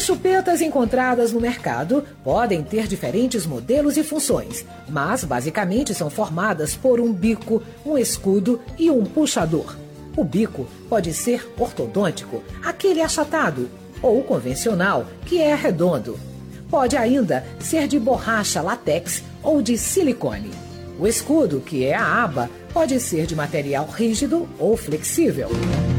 As chupetas encontradas no mercado podem ter diferentes modelos e funções, mas basicamente são formadas por um bico, um escudo e um puxador. O bico pode ser ortodôntico, aquele achatado, ou convencional, que é redondo. Pode ainda ser de borracha látex ou de silicone. O escudo, que é a aba, pode ser de material rígido ou flexível.